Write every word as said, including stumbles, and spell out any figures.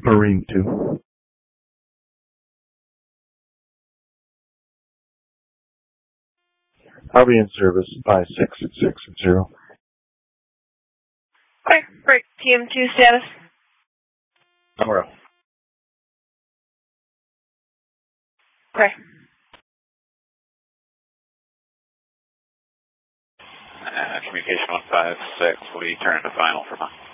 Marine two. I'll be in service by six at six at zero. Okay, break T M two status. Number. Okay. Uh, communication one five six, we turn to final for now.